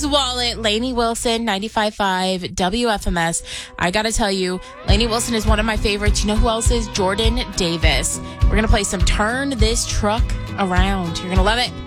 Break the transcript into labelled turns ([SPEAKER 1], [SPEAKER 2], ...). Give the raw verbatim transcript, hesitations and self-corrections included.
[SPEAKER 1] Wallet, Lainey Wilson, ninety-five point five W F M S. I got to tell you, Lainey Wilson is one of my favorites. You know who else is? Jordan Davis. We're going to play some Turn This Truck Around. You're going to love it.